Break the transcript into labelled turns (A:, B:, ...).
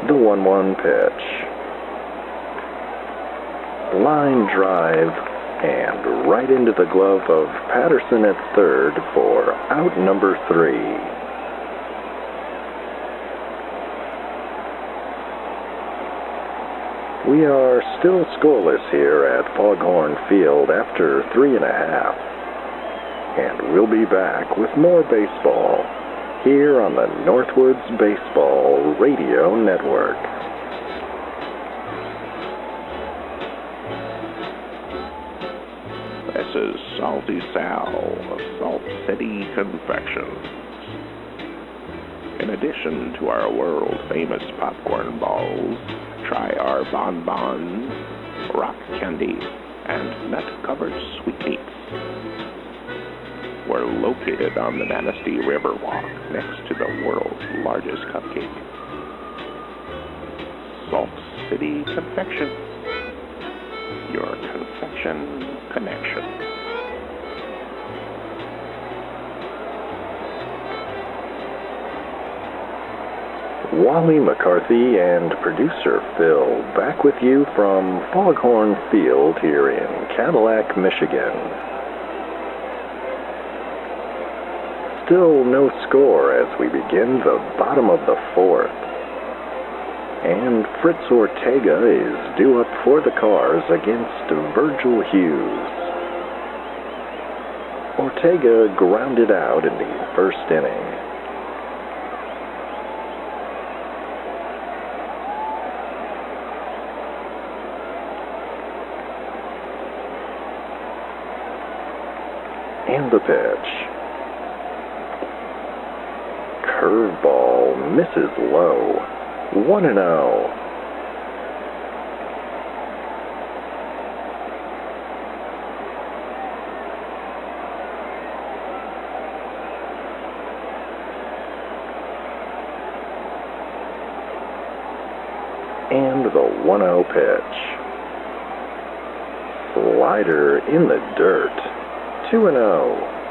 A: The 1-1 pitch. Line drive, and right into the glove of Patterson at third for out number 3. We are still scoreless here at Foghorn Field after 3.5. And we'll be back with more baseball here on the Northwoods Baseball Radio Network.
B: This is Salty Sal of Salt City Confections. In addition to our world-famous popcorn balls, try our bonbons, rock candy, and nut-covered sweetmeats. We're located on the Manistee Riverwalk next to the world's largest cupcake. Salt City Confections, your confection connection.
A: Wally McCarthy and producer Phil back with you from Foghorn Field here in Cadillac, Michigan. Still no score as we begin the bottom of the 4th. And Fritz Ortega is due up for the Cars against Virgil Hughes. Ortega grounded out in the first inning. And the pitch. Curveball misses low. 1-0. And the 1-0 pitch. Slider in the dirt. 2-0.